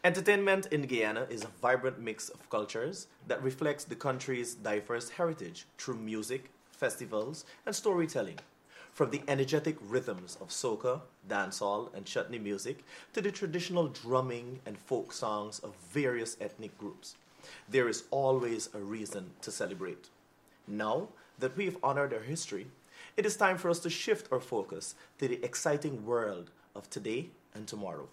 Entertainment in Guyana is a vibrant mix of cultures that reflects the country's diverse heritage through music, festivals, and storytelling. From the energetic rhythms of soca, dancehall, and chutney music to the traditional drumming and folk songs of various ethnic groups, there is always a reason to celebrate. Now that we have honored our history, it is time for us to shift our focus to the exciting world of today and tomorrow.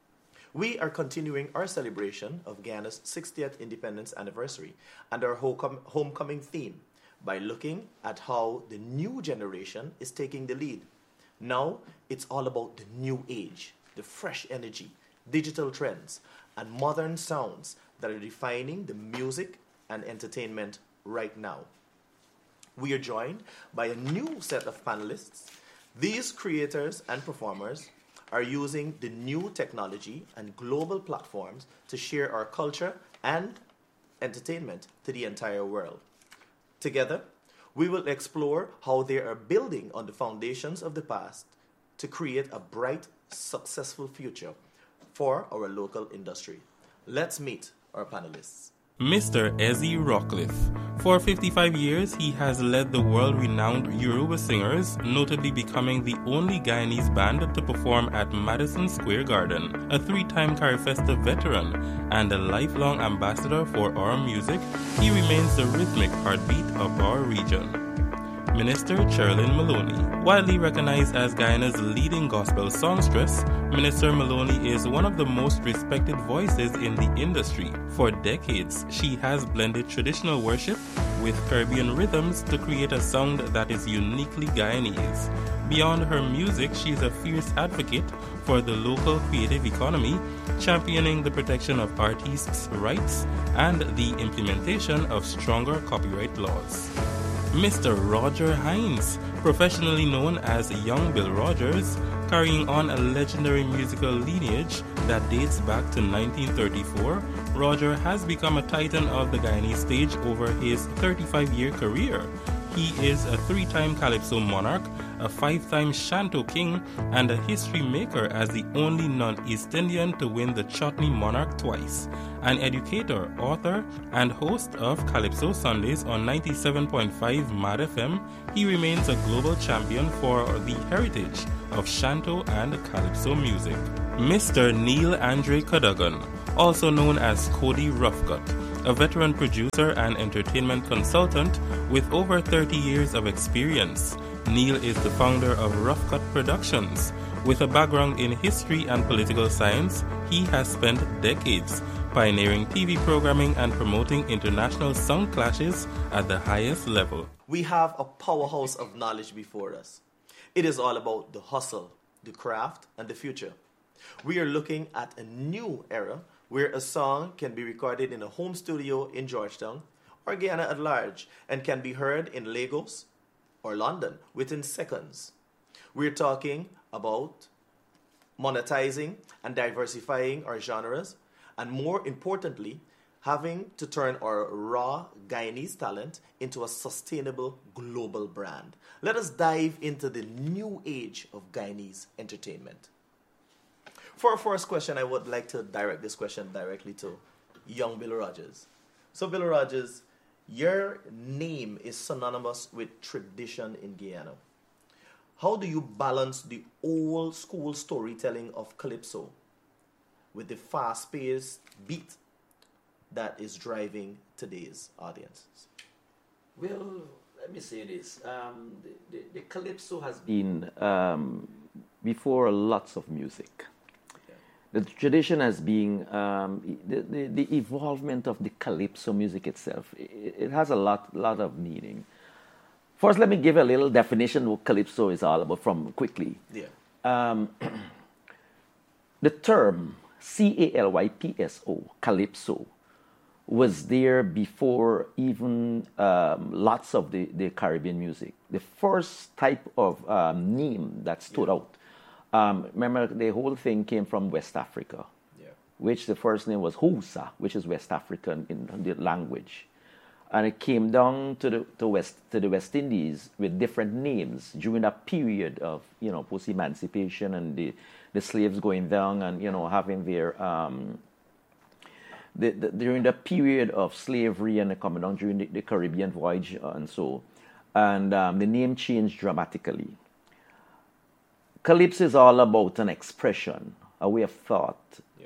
We are continuing our celebration of Guyana's 60th independence anniversary and our homecoming theme by looking at how the new generation is taking the lead. Now it's all about the new age, the fresh energy, digital trends, and modern sounds that are defining the music and entertainment right now. We are joined by a new set of panelists. These creators and performers are using the new technology and global platforms to share our culture and entertainment to the entire world. Together, we will explore how they are building on the foundations of the past to create a bright, successful future for our local industry. Let's meet our panelists. Mr. Ezzy Rockcliffe. For 55 years, he has led the world-renowned Yoruba singers, notably becoming the only Guyanese band to perform at Madison Square Garden. A three-time Carifesta veteran and a lifelong ambassador for our music, he remains the rhythmic heartbeat of our region. Minister Cherlyn Maloney. Widely recognized as Guyana's leading gospel songstress, Minister Maloney is one of the most respected voices in the industry. For decades, she has blended traditional worship with Caribbean rhythms to create a sound that is uniquely Guyanese. Beyond her music, she is a fierce advocate for the local creative economy, championing the protection of artists' rights and the implementation of stronger copyright laws. Mr. Roger Hines, professionally known as Young Bill Rogers, carrying on a legendary musical lineage that dates back to 1934, Roger has become a titan of the Guyanese stage over his 35-year career. He is a three-time Calypso monarch, a five-time Shanto king, and a history maker as the only non-East Indian to win the Chutney Monarch twice. An educator, author, and host of Calypso Sundays on 97.5 Mad FM, he remains a global champion for the heritage of Shanto and Calypso music. Mr. Neil Andre Cadogan, also known as Cody Roughcut, a veteran producer and entertainment consultant with over 30 years of experience. Neil is the founder of Roughcut Productions. With a background in history and political science, he has spent decades pioneering TV programming and promoting international sound clashes at the highest level. We have a powerhouse of knowledge before us. It is all about the hustle, the craft, and the future. We are looking at a new era where a song can be recorded in a home studio in Georgetown or Guyana at large and can be heard in Lagos or London within seconds. We're talking about monetizing and diversifying our genres, and more importantly, having to turn our raw Guyanese talent into a sustainable global brand. Let us dive into the new age of Guyanese entertainment. For our first question, I would like to direct this question directly to young Bill Rogers. So, Bill Rogers, your name is synonymous with tradition in Guyana. How do you balance the old school storytelling of Calypso with the fast-paced beat that is driving today's audiences? Well, let me say this. The Calypso has been before lots of music. The tradition has been the evolvement of the Calypso music itself. It has a lot of meaning. First, let me give a little definition of what Calypso is all about quickly. Yeah. The term Calypso, Calypso, was there before even lots of the Caribbean music. The first type of name that stood out. Remember, the whole thing came from West Africa, which the first name was Hausa, which is West African in the language. And it came down to the West Indies with different names during that period of, post-emancipation and the slaves going down and, having their during the period of slavery and the coming down during the Caribbean voyage and so, and the name changed dramatically. Calypso is all about an expression, a way of thought,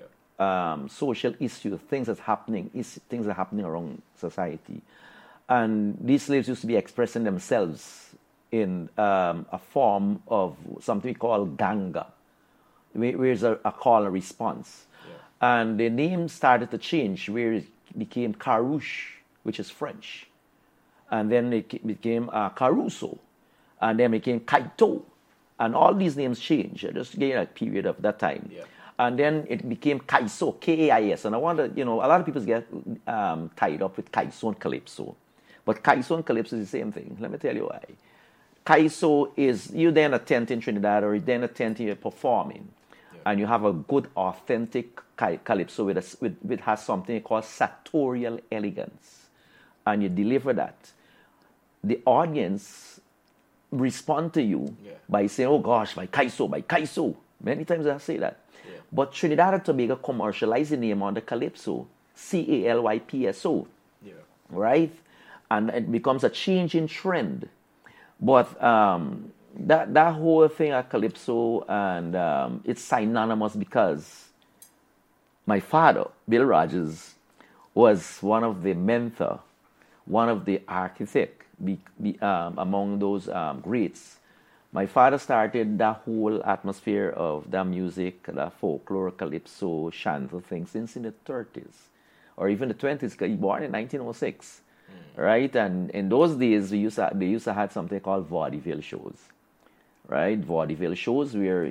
social issues, things that are happening around society, and these slaves used to be expressing themselves in a form of something we call ganga, where is a call and response. And the name started to change, where it became Carouche, which is French. And then it became Caruso. And then it became Kaito. And all these names changed, just during a period of that time. Yeah. And then it became Kaiso, K-A-I-S. And I wonder, a lot of people get tied up with Kaiso and Calypso. But Kaiso and Calypso is the same thing. Let me tell you why. Kaiso is, you then attend in Trinidad or you then attend you're performing. And you have a good, authentic calypso which has something called sartorial elegance. And you deliver that. The audience respond to you by saying, oh gosh, my Kaiso. Many times I say that. Yeah. But Trinidad and Tobago commercialized the name on the calypso, Calypso. Yeah. Right? And it becomes a changing trend. But that whole thing at Calypso, and it's synonymous because my father, Bill Rogers, was one of the mentor, one of the architect among those greats. My father started that whole atmosphere of that music, that folklore, Calypso, Shanto thing since in the 30s or even the 20s, because he was born in 1906, right? And in those days, they used to have something called vaudeville shows. Right, vaudeville shows where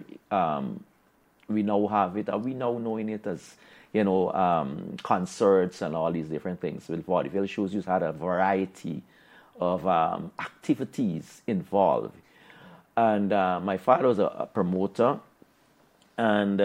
we now have it, we now knowing it as concerts and all these different things. With vaudeville shows, you had a variety of activities involved, and my father was a promoter, and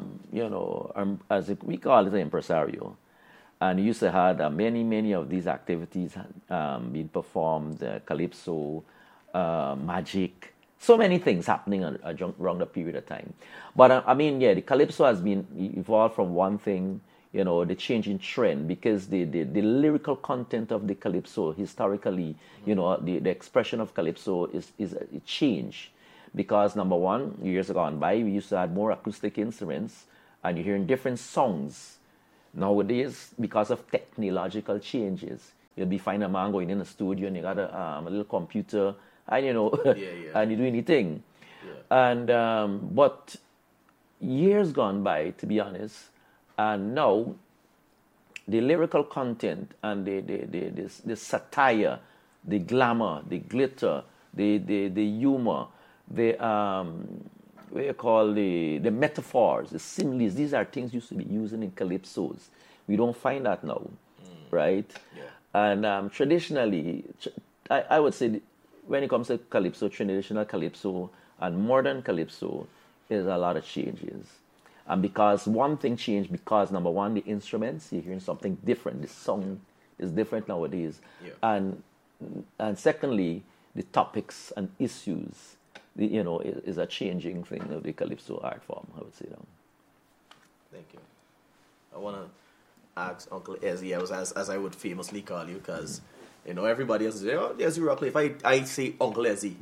as we call it, an impresario, and he used to have many of these activities being performed, Calypso, magic. So many things happening around the period of time. But the Calypso has been evolved from one thing, the changing trend, because the lyrical content of the Calypso historically, the expression of Calypso is a change. Because number one, years gone by, we used to have more acoustic instruments, and you're hearing different songs. Nowadays, because of technological changes, you'll be finding a man going in the studio and you got a little computer, and and you do anything. Yeah. And but years gone by, to be honest, and now the lyrical content and the satire, the glamour, the glitter, the humor, the what you call the metaphors, the similes, these are things used to be using in calypsos. We don't find that now, right? Yeah. And traditionally, I would say, when it comes to calypso, traditional calypso and modern calypso, there's a lot of changes. And because one thing changed, because number one, the instruments, you're hearing something different. The song is different nowadays. Yeah. And secondly, the topics and issues, is a changing thing of the calypso art form, I would say. Thank you. I want to ask Uncle Ezzy, as I would famously call you, because everybody else says, oh, Ezzy Rockliffe. If I say Uncle Ezzy,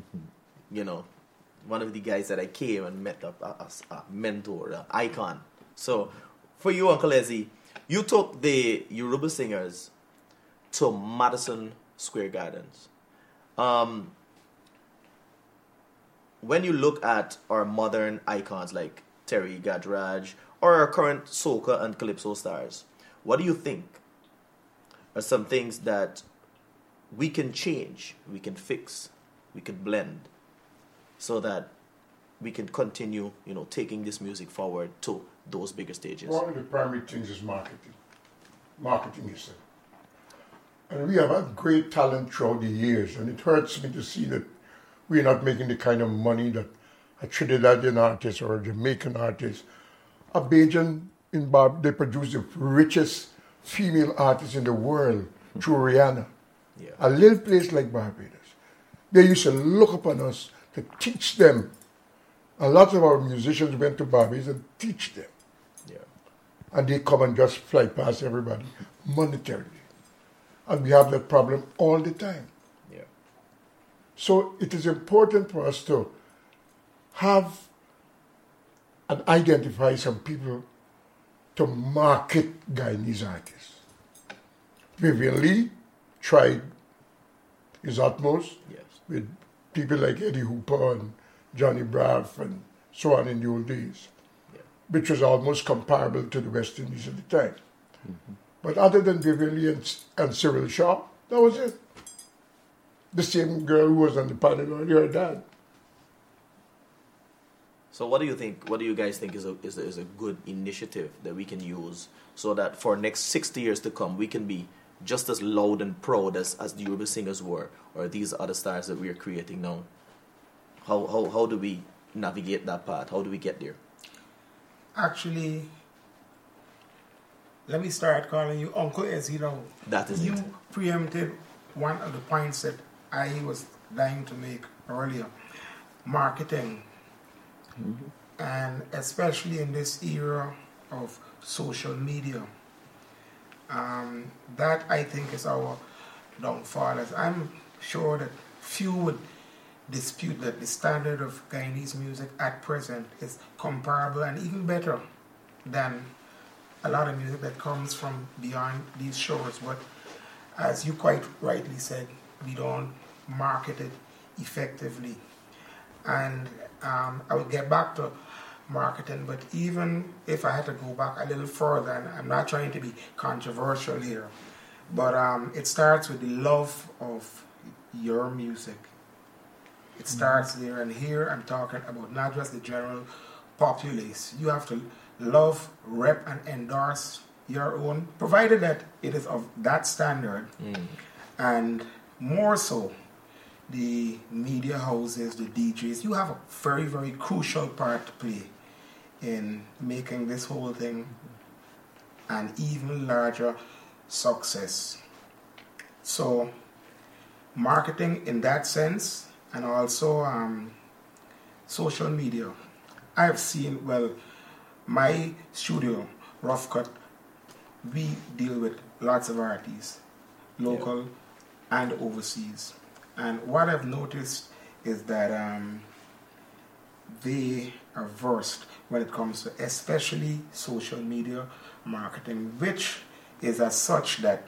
one of the guys that I came and met as a mentor, an icon. So, for you, Uncle Ezzy, you took the Yoruba singers to Madison Square Gardens. When you look at our modern icons like Terry Gadraj or our current soca and calypso stars, what do you think are some things that we can change, we can fix, we can blend, so that we can continue, taking this music forward to those bigger stages? One of the primary things is marketing. Marketing yourself. And we have had great talent throughout the years, and it hurts me to see that we're not making the kind of money that a Trinidadian artist or a Jamaican artist. A Bajan in they produce the richest female artist in the world through Rihanna. Yeah. A little place like Barbados. They used to look upon us to teach them. A lot of our musicians went to Barbados and teach them. Yeah. and they come and just fly past everybody monetarily. And we have that problem all the time. Yeah. So it is important for us to have and identify some people to market Guyanese artists. Vivian Lee tried his utmost Yes. with people like Eddie Hooper and Johnny Braff and so on in the old days, Yeah. which was almost comparable to the West Indies at the time. But other than Vivian Lee and Cyril Shaw, that was it. The same girl who was on the panel earlier, her dad. So what do you think? What do you guys think is a good initiative that we can use so that for next 60 years to come we can be just as loud and proud as the Yoruba singers were, or these other stars that we are creating now? How do we navigate that path? How do we get there? Actually, let me start calling you Uncle Ezzy now. That is you it. preempted one of the points that I was dying to make earlier. Marketing. And especially in this era of social media. That I think is our downfall. As I'm sure that few would dispute that the standard of Guyanese music at present is comparable and even better than a lot of music that comes from beyond these shores. But as you quite rightly said, we don't market it effectively. And I will get back to marketing, but even if I had to go back a little further, and I'm not trying to be controversial here, but it starts with the love of your music. It starts there, and here I'm talking about not just the general populace. You have to love, rep, and endorse your own, provided that it is of that standard, and more so, the media houses, the DJs, you have a very, very crucial part to play in making this whole thing an even larger success. So, marketing in that sense, and also social media. I've seen, well, my studio, Rough Cut, we deal with lots of artists, local and overseas. And what I've noticed is that they are versed when it comes to especially social media marketing, which is as such that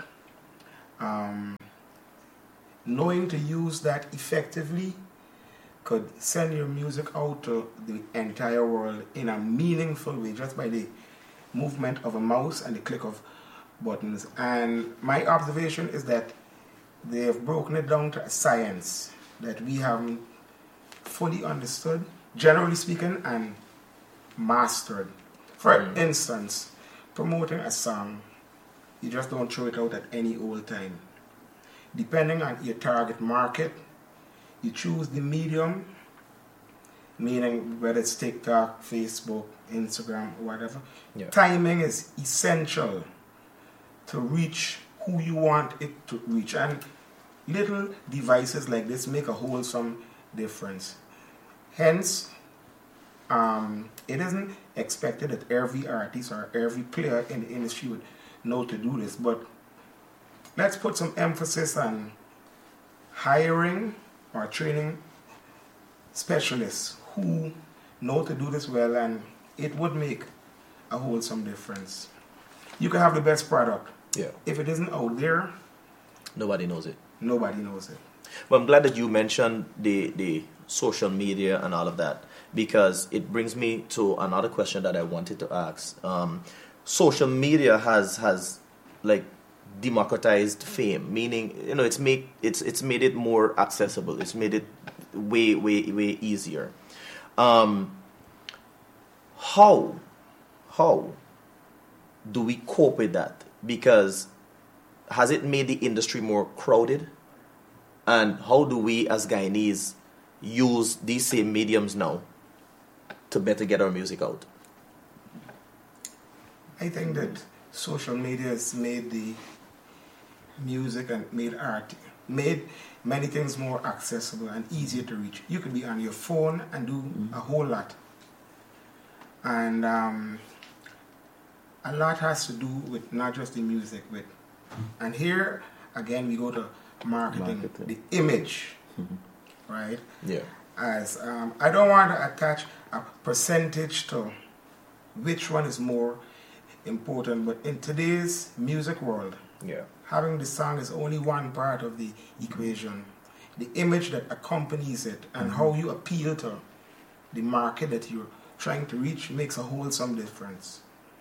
knowing to use that effectively could send your music out to the entire world in a meaningful way just by the movement of a mouse and the click of buttons. And my observation is that they have broken it down to a science that we haven't fully understood, generally speaking, and mastered. For instance, promoting a song, you just don't throw it out at any old time. Depending on your target market, you choose the medium, meaning whether it's TikTok, Facebook, Instagram, or whatever. Yeah. Timing is essential to reach who you want it to reach, and little devices like this make a wholesome difference. Hence, it isn't expected that every artist or every player in the industry would know to do this, but let's put some emphasis on hiring or training specialists who know to do this well, and it would make a wholesome difference. You can have the best product. Yeah. If it isn't out there, Nobody knows it. nobody knows it. Well, I'm glad that you mentioned the social media and all of that, because it brings me to another question that I wanted to ask. Social media has like democratized fame, meaning it's made it more accessible. It's made it way easier. How do we cope with that? Because has it made the industry more crowded? And how do we as Guyanese use these same mediums now to better get our music out? I think that social media has made the music and made many things more accessible and easier to reach. You could be on your phone and do a whole lot. And a lot has to do with not just the music, and here again we go to marketing. The image, right? Yeah. As I don't want to attach a percentage to which one is more important, but in today's music world, Yeah. having the song is only one part of the equation. The image that accompanies it and how you appeal to the market that you're trying to reach makes a wholesome difference.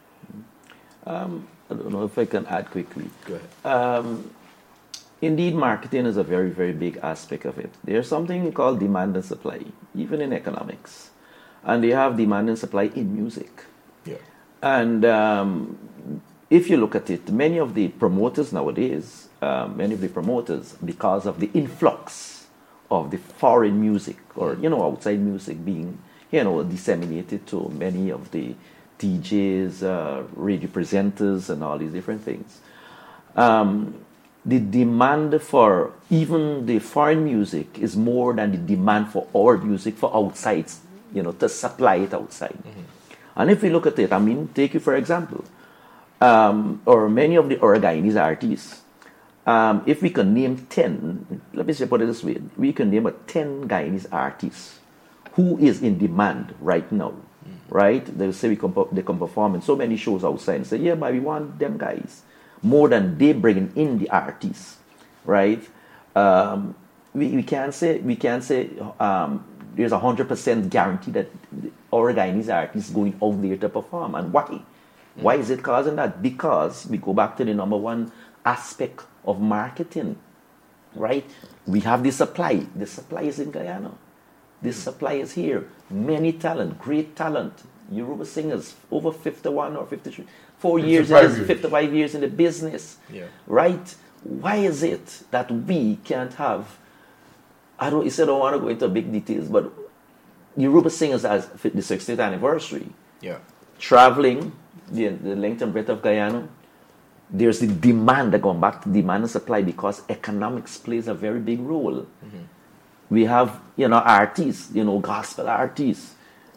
I don't know if I can add quickly. Go ahead. Indeed, marketing is a very, very big aspect of it. There's something called demand and supply, even in economics. And they have demand and supply in music. Yeah. And if you look at it, many of the promoters nowadays, because of the influx of the foreign music or, outside music being, disseminated to many of the DJs, radio presenters, and all these different things. The demand for even the foreign music is more than the demand for our music for outside, to supply it outside. And if we look at it, take you for example, or many of the Guyanese artists, if we can name 10, let me say put it this way, we can name 10 Guyanese artists who is in demand right now, right? They say they can perform in so many shows outside and say, yeah, but we want them guys. More than they bring in the artists, right? We can't say there's 100% guarantee that our Guyanese artists going out there to perform. And why? Why is it causing that? Because we go back to the number one aspect of marketing, right? We have the supply. The supply is in Guyana. The supply is here. Many talent, great talent. Yoruba singers, over 51 or 53. 55 years in the business, right? Why is it that we can't have, I don't want to go into big details, but Yoruba singers as the 60th anniversary, traveling the length and breadth of Guyana, there's the demand, going back to demand and supply, because economics plays a very big role. We have, artists, gospel artists,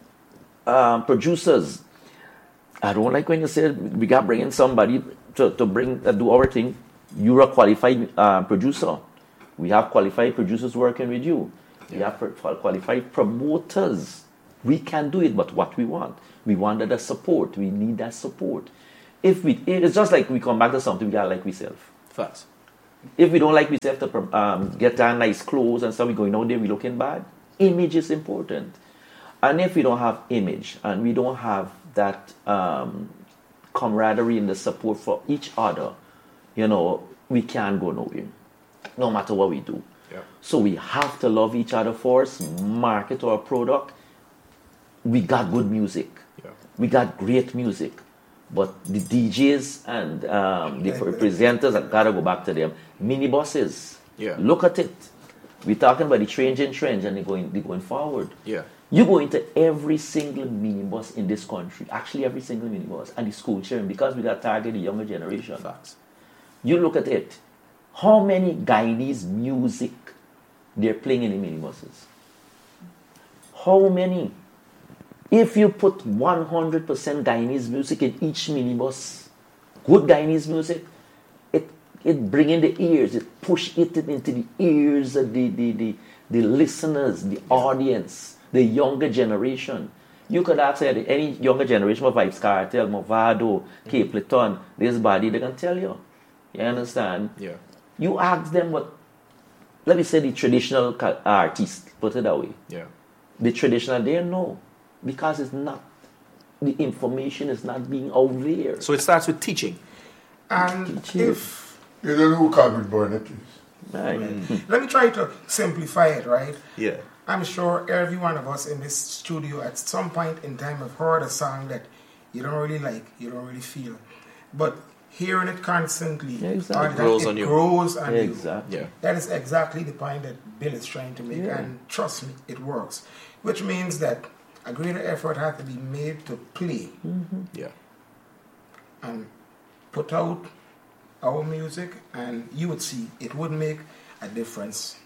producers. I don't like when you say we got bring in somebody to do our thing. You're a qualified producer. We have qualified producers working with you. We have qualified promoters. We can do it, but what we want that support. We need that support. It's just like we come back to something we got like ourselves. Facts. If we don't like ourselves to get our nice clothes and stuff, we going out there, we looking bad. Image is important. And if we don't have image and we don't have that camaraderie and the support for each other, we can't go nowhere, no matter what we do. Yeah. So we have to love each other first, market our product. We got good music. Yeah. We got great music. But the DJs and the presenters, I gotta go back to them. Minibuses. Yeah. Look at it. We're talking about the changing trends and they're going forward. Yeah. You go into every single minibus in this country, actually every single minibus, and the school children, because we got target the younger generation. Facts. You look at it. How many Guyanese music they're playing in the minibuses? How many? If you put 100% Guyanese music in each minibus, good Guyanese music, it bring in the ears, it push it into the ears of the listeners, the audience, the younger generation. You could ask any younger generation of Vybz Kartel, Mavado, Capleton, this body, they can tell you. You understand? Yeah. You ask them what, let me say the traditional artists, put it that way. Yeah. The traditional, they know. Because it's not, the information is not being out there. So it starts with teaching. And if... You don't know who Calvin Burnett is. Right. Let me try to simplify it, right? Yeah. I'm sure every one of us in this studio at some point in time have heard a song that you don't really like, you don't really feel. But hearing it constantly, exactly. grows on you. Yeah. That is exactly the point that Bill is trying to make. Yeah. And trust me, it works. Which means that a greater effort has to be made to play. Yeah. And put out our music, and you would see it would make a difference.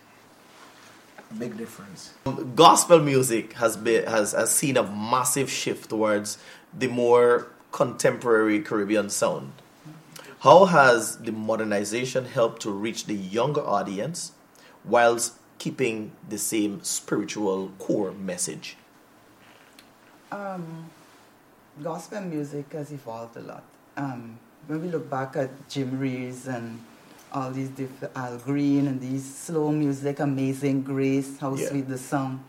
A big difference. Gospel music has seen a massive shift towards the more contemporary Caribbean sound. How has the modernization helped to reach the younger audience whilst keeping the same spiritual core message? Gospel music has evolved a lot. When we look back at Jim Reeves and all these different Al Green and these slow music, Amazing Grace, how sweet the song.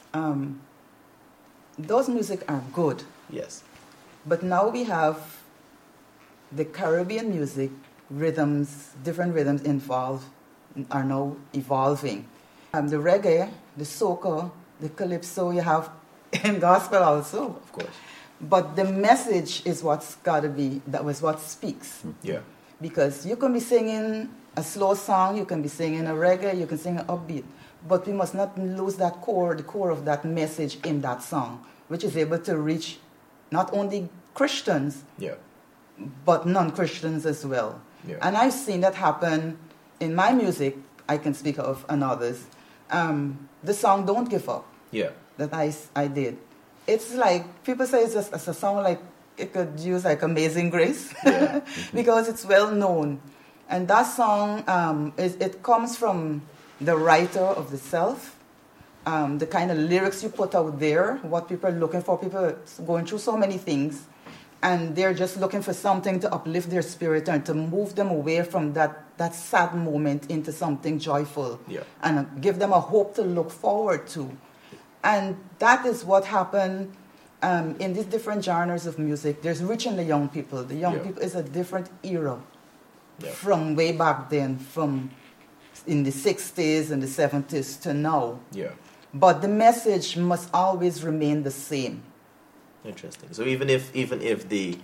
Those music are good. Yes. But now we have the Caribbean music, rhythms, different rhythms involved, are now evolving. The reggae, the soca, the calypso you have in gospel also. Of course. But the message is what's got to be, that was what speaks. Yeah. Because you can be singing a slow song, you can be singing a reggae, you can sing an upbeat. But we must not lose that core, the core of that message in that song, which is able to reach not only Christians, but non-Christians as well. Yeah. And I've seen that happen in my music, I can speak of, and others. The song Don't Give Up that I did. It's like, people say it's a song like, it could use like Amazing Grace, because it's well known. And that song, it comes from the writer of the self, the kind of lyrics you put out there, what people are looking for. People are going through so many things, and they're just looking for something to uplift their spirit and to move them away from that sad moment into something joyful, and give them a hope to look forward to. And that is what happened in these different genres of music. There's reaching the young people. The young people is a different era from way back then, from in the 60s and the 70s to now. But the message must always remain the same. Interesting. So even if the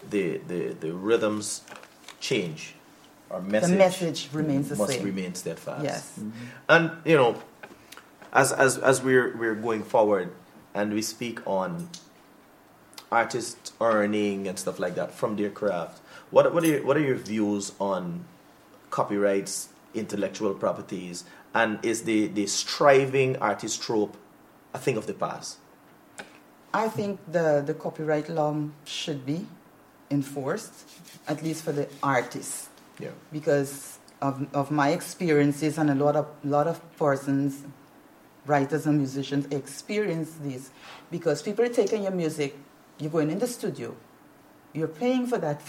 rhythms change, our message, the message remains the must same. remain steadfast. Yes. Mm-hmm. And you know, as we're going forward and we speak on artists earning and stuff like that from their craft, what are your views on copyrights, intellectual properties, and is the striving artist trope a thing of the past? I think the copyright law should be enforced, at least for the artists. Because of my experiences, and a lot of persons, writers and musicians experience this, because people are taking your music, you're going in the studio, you're paying for that,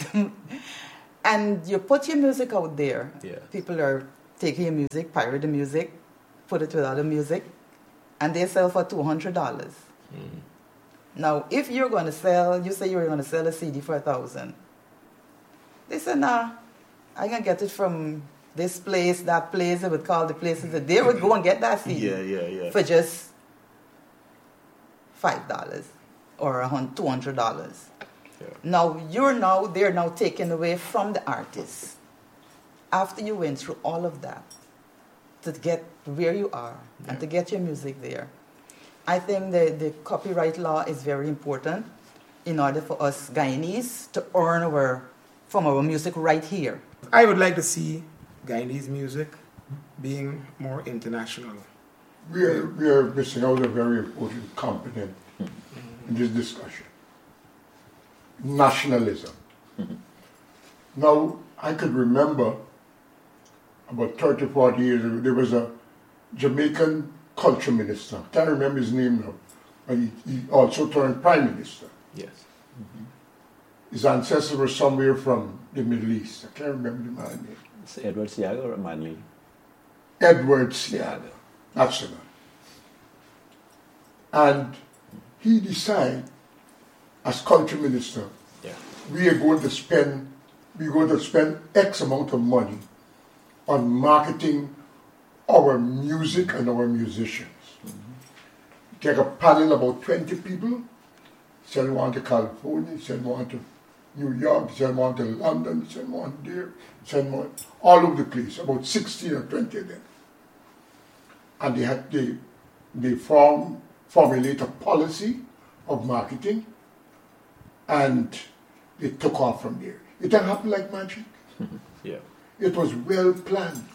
and you put your music out there. People are taking your music, pirate the music, put it with other music, and they sell for $200. Now, if you're going to sell, you say you're going to sell a CD for $1,000. They say, nah, I can get it from this place, that place. They would call the places that they would go and get that CD for just $5 or $200. Now, they're now taken away from the artist. After you went through all of that to get where you are and to get your music there, I think the copyright law is very important in order for us Guyanese to earn from our music right here. I would like to see Guyanese music being more international. We are missing out a very important component in this discussion. Nationalism. Now, I could remember about 30, 40 years ago, there was a Jamaican culture minister. I can't remember his name now, but he also turned prime minister. His ancestors were somewhere from the Middle East. I can't remember the man's name. It's Edward Seaga or Manley? Edward Seaga. That's the man. And he decided, as culture minister, we're going to spend X amount of money on marketing our music and our musicians. Take a panel about 20 people, send one to California, send one to New York, send one to London, send one there, send one all over the place, about 16 or 20 of them. And they formulate a policy of marketing, and they took off from there. It didn't happen like magic. It was well planned.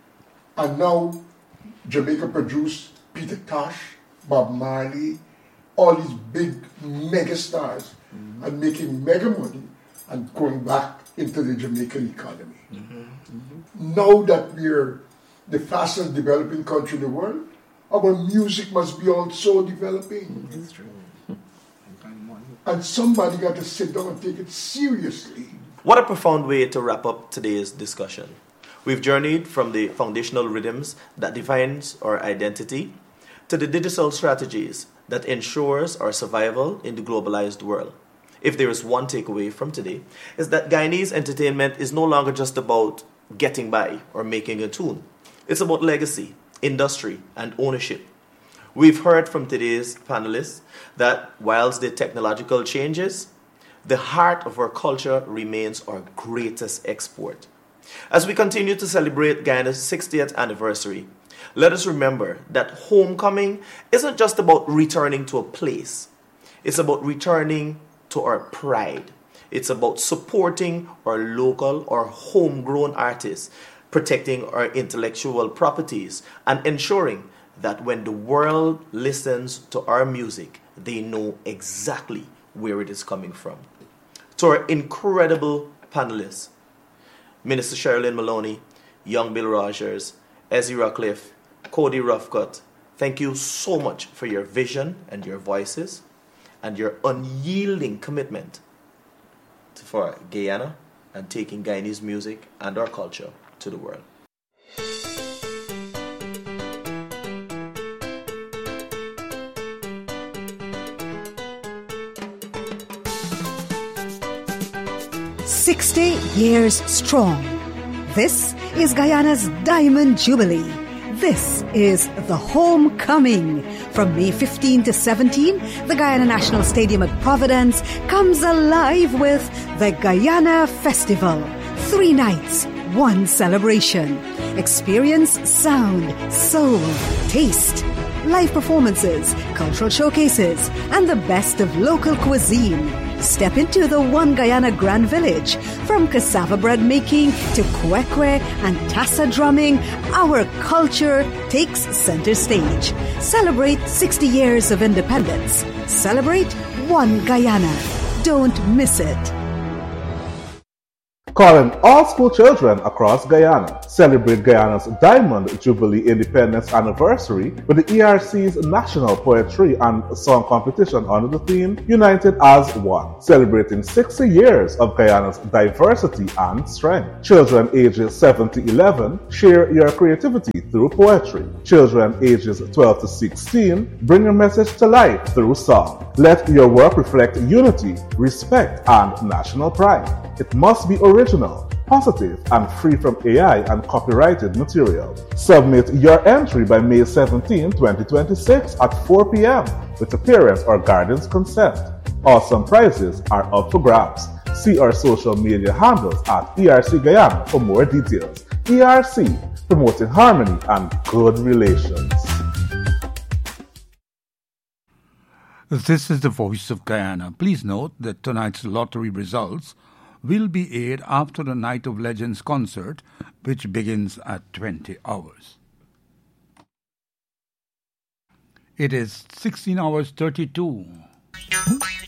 And now Jamaica produced Peter Tosh, Bob Marley, all these big mega stars and making mega money and going back into the Jamaican economy. Now that we're the fastest developing country in the world, our music must be also developing. That's true. And somebody got to sit down and take it seriously. What a profound way to wrap up today's discussion. We've journeyed from the foundational rhythms that defines our identity to the digital strategies that ensures our survival in the globalized world. If there is one takeaway from today, is that Guyanese entertainment is no longer just about getting by or making a tune. It's about legacy, industry, and ownership. We've heard from today's panelists that whilst the technological changes, the heart of our culture remains our greatest export. As we continue to celebrate Guyana's 60th anniversary, let us remember that homecoming isn't just about returning to a place. It's about returning to our pride. It's about supporting our local or homegrown artists, protecting our intellectual properties, and ensuring that when the world listens to our music, they know exactly where it is coming from. To our incredible panelists, Minister Sherilyn Maloney, Young Bill Rogers, Ezzy Rockcliffe, Cody Roughcut, thank you so much for your vision and your voices and your unyielding commitment for Guyana and taking Guyanese music and our culture to the world. "60 years strong. This is Guyana's Diamond Jubilee. This is the homecoming. From May 15 to 17, the Guyana National Stadium at Providence comes alive with the Guyana Festival. 3 nights, 1 celebration. Experience sound, soul, taste, live performances, cultural showcases, and the best of local cuisine. Step into the One Guyana Grand Village. From cassava bread making to kwekwe and tassa drumming, our culture takes center stage. Celebrate 60 years of independence. Celebrate One Guyana. Don't miss it. Calling all school children across Guyana. Celebrate Guyana's Diamond Jubilee Independence Anniversary with the ERC's National Poetry and Song Competition under the theme United as One, celebrating 60 years of Guyana's diversity and strength. Children ages 7 to 11 share your creativity through poetry. Children ages 12 to 16 bring your message to life through song. Let your work reflect unity, respect, and national pride. It must be original, positive, and free from AI and copyrighted material. Submit your entry by May 17, 2026 at 4 p.m. with the parents' or guardian's consent. Awesome prizes are up for grabs. See our social media handles at ERC Guyana for more details. ERC, promoting harmony and good relations. This is the Voice of Guyana. Please note that tonight's lottery results will be aired after the Night of Legends concert, which begins at 20 hours. It is 16 hours 32.